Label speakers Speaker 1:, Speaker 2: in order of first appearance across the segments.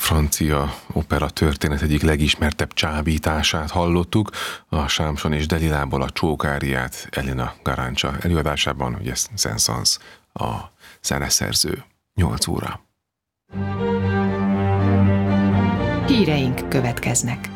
Speaker 1: francia opera történet egyik legismertebb csábítását hallottuk, a Sámson és Delilából a csókáriát Elena Garancsa előadásában, ugye Saint-Saëns a zeneszerző. 8 óra.
Speaker 2: Híreink következnek.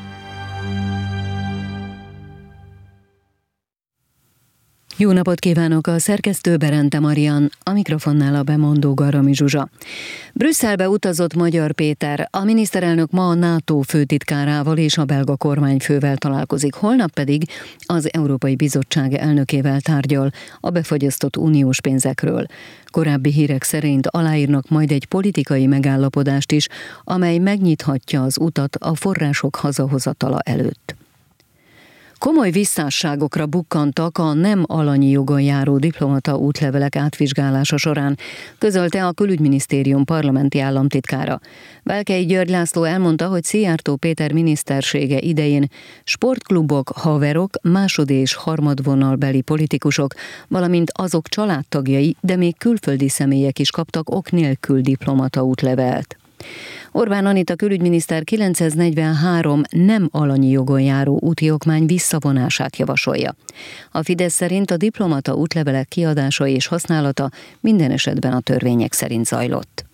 Speaker 3: Jó napot kívánok, a szerkesztő Berente Marian, a mikrofonnál a bemondó Garami Zsuzsa. Brüsszelbe utazott Magyar Péter, a miniszterelnök ma a NATO főtitkárával és a belga kormányfővel találkozik, holnap pedig az Európai Bizottság elnökével tárgyal a befagyasztott uniós pénzekről. Korábbi hírek szerint aláírnak majd egy politikai megállapodást is, amely megnyithatja az utat a források hazahozatala előtt. Komoly visszásságokra bukkantak a nem alanyi jogon járó diplomata útlevelek átvizsgálása során, közölte a Külügyminisztérium parlamenti államtitkára. Velkei György László elmondta, hogy Szijjártó Péter minisztersége idején sportklubok, haverok, másod- és harmadvonalbeli politikusok, valamint azok családtagjai, de még külföldi személyek is kaptak ok nélkül diplomata útlevelet. Orbán Anita külügyminiszter 943 nem alanyi jogon járó úti okmány visszavonását javasolja. A Fidesz szerint a diplomata útlevelek kiadása és használata minden esetben a törvények szerint zajlott.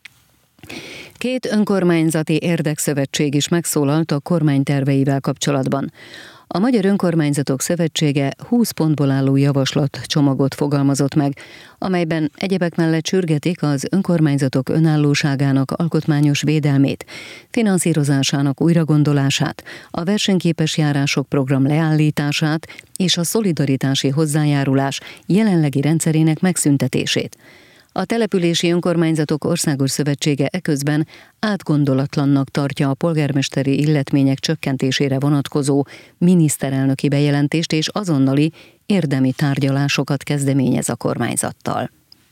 Speaker 3: 2 önkormányzati érdekszövetség is megszólalt a kormány terveivel kapcsolatban. A Magyar Önkormányzatok Szövetsége 20 pontból álló javaslatcsomagot fogalmazott meg, amelyben egyebek mellett sürgetik az önkormányzatok önállóságának alkotmányos védelmét, finanszírozásának újragondolását, a versenyképes járások program leállítását és a szolidaritási hozzájárulás jelenlegi rendszerének megszüntetését. A Települési Önkormányzatok Országos Szövetsége eközben átgondolatlannak tartja a polgármesteri illetmények csökkentésére vonatkozó miniszterelnöki bejelentést, és azonnali érdemi tárgyalásokat kezdeményez a kormányzattal.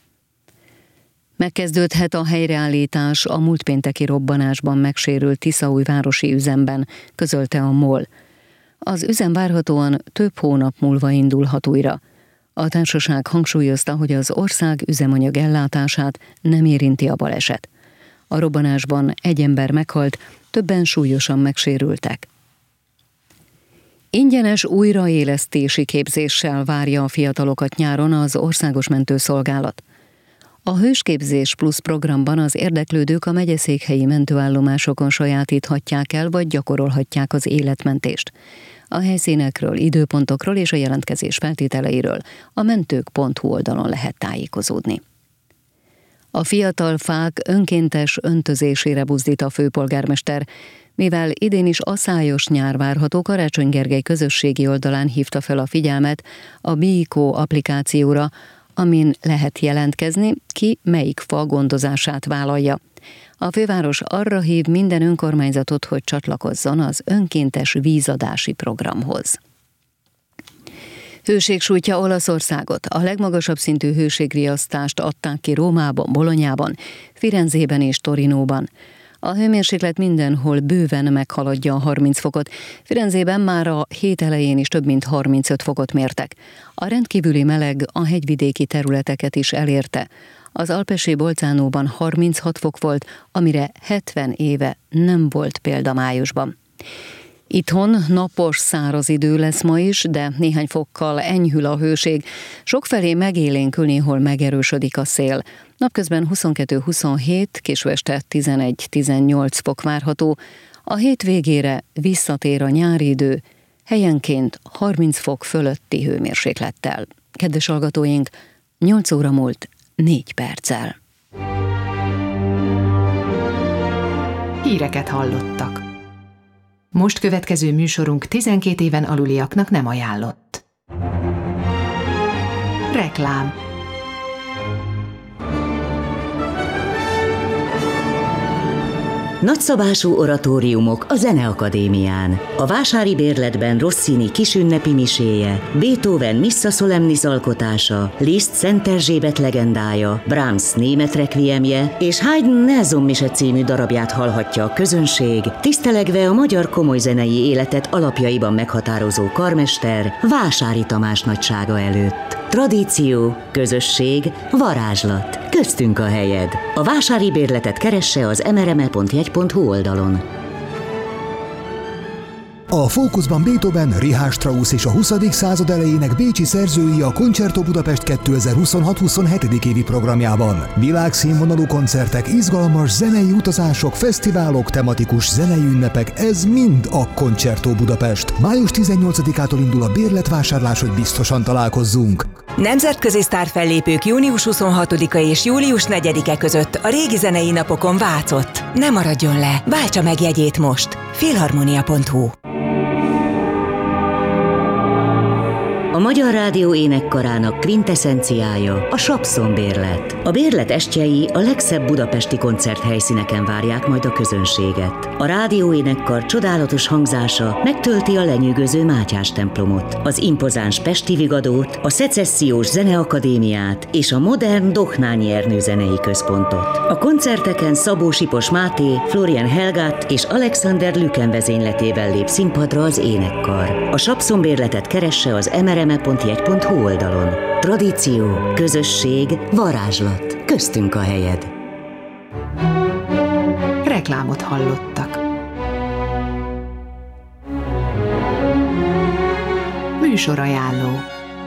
Speaker 3: Megkezdődhet a helyreállítás a múlt pénteki robbanásban megsérült Tiszaújvárosi üzemben, közölte a MOL. Az üzem várhatóan több hónap múlva indulhat újra. A társaság hangsúlyozta, hogy az ország üzemanyag ellátását nem érinti a baleset. A robbanásban 1 ember meghalt, többen súlyosan megsérültek. Ingyenes újraélesztési képzéssel várja a fiatalokat nyáron az Országos Mentőszolgálat. A Hősképzés Plusz programban az érdeklődők a megyeszékhelyi mentőállomásokon sajátíthatják el, vagy gyakorolhatják az életmentést. A helyszínekről, időpontokról és a jelentkezés feltételeiről a mentők.hu oldalon lehet tájékozódni. A fiatal fák önkéntes öntözésére buzdít a főpolgármester, mivel idén is aszályos nyár várható, Karácsony Gergely közösségi oldalán hívta fel a figyelmet a BIKO applikációra, amin lehet jelentkezni, ki melyik fa gondozását vállalja. A főváros arra hív minden önkormányzatot, hogy csatlakozzon az önkéntes vízadási programhoz. Hőség sújtja Olaszországot. A legmagasabb szintű hőségriasztást adták ki Rómában, Bolonyában, Firenzében és Torinóban. A hőmérséklet mindenhol bőven meghaladja a 30 fokot. Firenzében már a hét elején is több mint 35 fokot mértek. A rendkívüli meleg a hegyvidéki területeket is elérte. Az alpesi Bolzánóban 36 fok volt, amire 70 éve nem volt példa májusban. Itthon napos, száraz idő lesz ma is, de néhány fokkal enyhül a hőség. Sokfelé megélénkül, néhol megerősödik a szél. Napközben 22-27, késő este 11-18 fok várható. A hét végére visszatér a nyári idő, helyenként 30 fok fölötti hőmérséklettel. Kedves hallgatóink, 8 óra múlt 4 perccel.
Speaker 2: Híreket hallottak. Most következő műsorunk 12 éven aluliaknak nem ajánlott. Reklám.
Speaker 4: Nagyszabású oratóriumok a Zeneakadémián. A vásári bérletben Rossini kisünnepi miséje, Beethoven Missa Solemnis alkotása, Liszt Szent Erzsébet legendája, Brahms német requiemje és Haydn Nelson mise című darabját hallhatja a közönség, tisztelegve a magyar komolyzenei életet alapjaiban meghatározó karmester Vásári Tamás nagysága előtt. Tradíció, közösség, varázslat. köztünk a helyed. A vásári bérletet keresse az mrme.jegy.hu oldalon.
Speaker 5: A fókuszban Beethoven, Richard Strauss és a 20. század elejének bécsi szerzői a Concerto Budapest 2026-27. évi programjában. Világszínvonalú koncertek, izgalmas zenei utazások, fesztiválok, tematikus zenei ünnepek, ez mind a Concerto Budapest. Május 18-ától indul a bérletvásárlás, hogy biztosan találkozzunk.
Speaker 6: Nemzetközi sztárfellépők június 26-a és július 4-e között a régi zenei napokon Vácott. Ne maradjon le, váltsa meg jegyét most. Filharmonia.hu.
Speaker 4: A Magyar Rádió énekkarának kvinteszenciája a Sapszon bérlet. A bérlet estjei a legszebb budapesti koncerthelyszíneken várják majd a közönséget. A rádió énekkar csodálatos hangzása megtölti a lenyűgöző Mátyás templomot, az impozáns Pesti Vigadót, a Szecessziós Zeneakadémiát és a modern Dohnányi Ernő zenei központot. A koncerteken Szabó Sipos Máté, Florian Helgát és Alexander Lüken vezényletével lép színpadra az énekkar. A Sapszon bérletet keresse az mrme.jegy.hu oldalon. Tradíció, közösség, varázslat. Köztünk a helyed.
Speaker 2: Reklámot hallottak. Műsorajánló.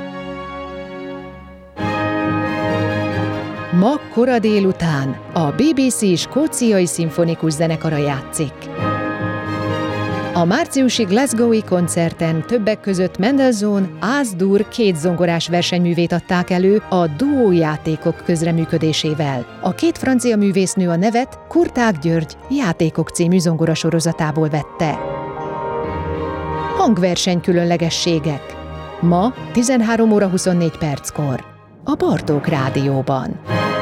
Speaker 2: Ma kora délután a BBC Skóciai Szimfonikus Zenekara játszik. A márciusi Glasgowi koncerten többek között Mendelssohn Ás-dur kétzongorás versenyművét adták elő a duójátékok közreműködésével. A két francia művésznő a nevet Kurtág György Játékok című zongorasorozatából vette. Hangverseny különlegességek. Ma 13 óra 24 perckor a Bartók Rádióban.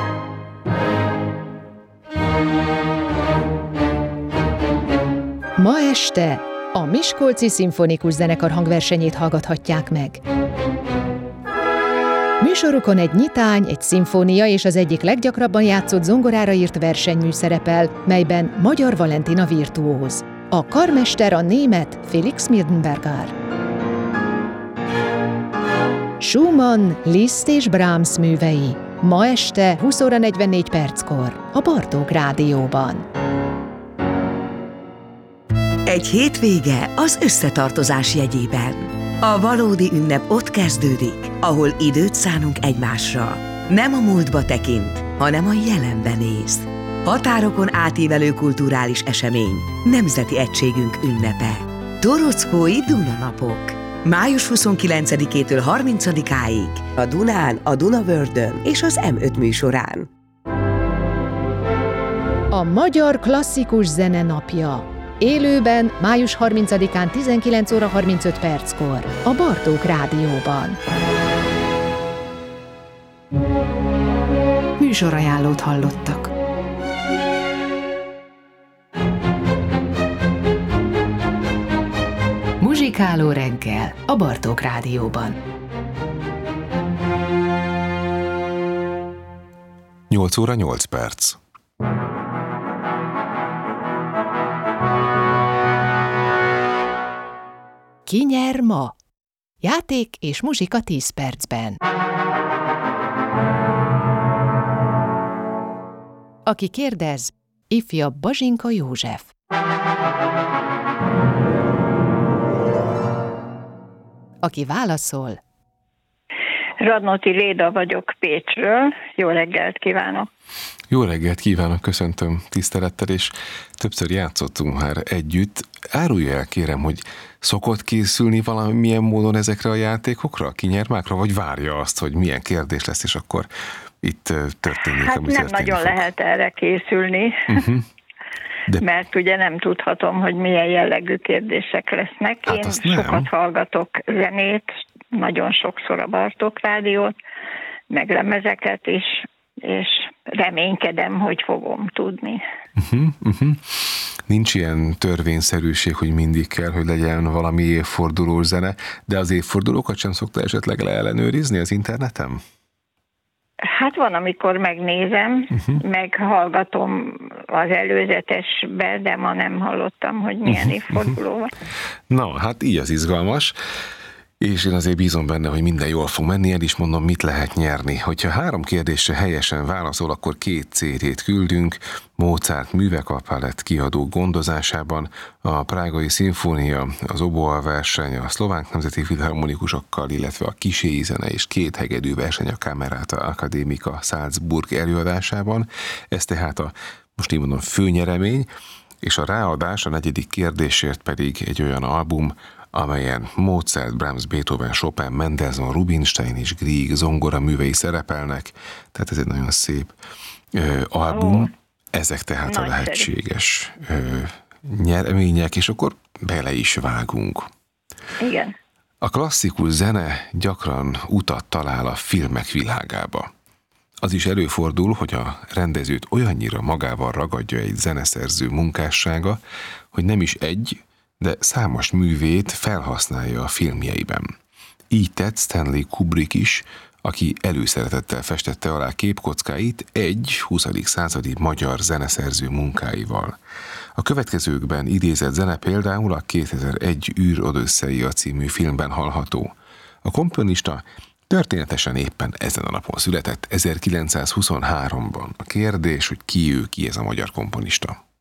Speaker 2: Ma este a Miskolci Szimfonikus Zenekar hangversenyét hallgathatják meg. Műsorukon egy nyitány, egy szimfónia és az egyik leggyakrabban játszott zongorára írt versenymű szerepel, melyben Magyar Valentina virtuóz. A karmester a német Felix Mildenberger. Schumann, Liszt és Brahms művei. Ma este 20 óra 44 perckor a Bartók Rádióban.
Speaker 6: Egy hétvége az összetartozás jegyében. A valódi ünnep ott kezdődik, ahol időt szánunk egymásra. Nem a múltba tekint, hanem a jelenbe néz. Határokon átívelő kulturális esemény, nemzeti egységünk ünnepe. Torockói Dunanapok. Május 29-től 30-áig a Dunán, a Dunavördön és az M5 műsorán.
Speaker 2: A Magyar Klasszikus Zene napja. Élőben május 30-án 19 óra 35 perckor a Bartók Rádióban. Műsorajánlót hallottak. Muzsikáló reggel a Bartók Rádióban.
Speaker 1: 8 óra 8 perc.
Speaker 2: Ki nyer ma? Játék és muzsika 10 percben. Aki kérdez, ifjabb Bazsinka József. Aki válaszol,
Speaker 7: Radnóti Léda vagyok Pécsről. Jó reggelt kívánok!
Speaker 1: Jó reggelt kívánok, köszöntöm tisztelettel, és többször játszottunk már együtt. Árulja el, kérem, hogy szokott készülni valamilyen módon ezekre a játékokra, kinyermákra, vagy várja azt, hogy milyen kérdés lesz, és akkor itt történik,
Speaker 7: hát ami
Speaker 1: történik.
Speaker 7: Nem nagyon lehet erre készülni, mert ugye nem tudhatom, hogy milyen jellegű kérdések lesznek.
Speaker 1: Hát
Speaker 7: én sokat hallgatok zenét, nagyon sokszor a Bartók Rádiót, meg lemezeket is, és reménykedem, hogy fogom tudni.
Speaker 1: Nincs ilyen törvényszerűség, hogy mindig kell, hogy legyen valami évfordulós zene, de az évfordulókat sem szokta esetleg leellenőrizni az interneten?
Speaker 7: Hát van, amikor megnézem, meg hallgatom az előzetesbe, de ma nem hallottam, hogy milyen évforduló van.
Speaker 1: Na, hát így az izgalmas. És én azért bízom benne, hogy minden jól fog menni, el is mondom, mit lehet nyerni. Hogyha 3 kérdésre helyesen válaszol, akkor 2 CD-t küldünk, Mozart művek a Palett kiadó gondozásában, a Prágai Szimfónia, az Oboa verseny a Szlovák Nemzeti Filharmonikusokkal, illetve a Kisélyi zene és 2 hegedű verseny a Camerata Academica Salzburg előadásában. Ez tehát a, most így mondom, főnyeremény, és a ráadás a 4. kérdésért pedig egy olyan album, amelyen Mozart, Brahms, Beethoven, Chopin, Mendelssohn, Rubinstein és Grieg zongora művei szerepelnek, tehát ez egy nagyon szép album. Ezek tehát
Speaker 7: nagyszerű.
Speaker 1: A lehetséges nyeremények, és akkor bele is vágunk.
Speaker 7: Igen.
Speaker 1: A klasszikus zene gyakran utat talál a filmek világába. Az is előfordul, hogy a rendezőt olyannyira magával ragadja egy zeneszerző munkássága, hogy nem is egy, de számos művét felhasználja a filmjeiben. Így tett Stanley Kubrick is, aki előszeretettel festette alá képkockáit egy 20. századi magyar zeneszerző munkáival. A következőkben idézett zene például a 2001 űr Odüsszeia című filmben hallható. A komponista történetesen éppen ezen a napon született, 1923-ban. A kérdés, hogy ki ő, ki ez a magyar komponista.